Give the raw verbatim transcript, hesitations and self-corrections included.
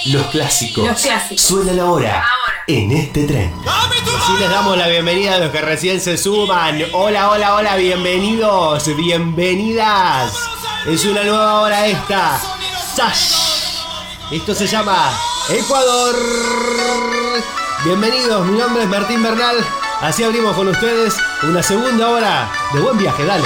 Los clásicos. Los clásicos. Suenan ahora, Ahora. en este tren. Así les damos la bienvenida a los que recién se suman. Hola, hola, hola, bienvenidos, bienvenidas. Es una nueva hora esta. ¡Sash! Esto se llama Ecuador. Bienvenidos, mi nombre es Martín Bernal. Así abrimos con ustedes una segunda hora de buen viaje, dale.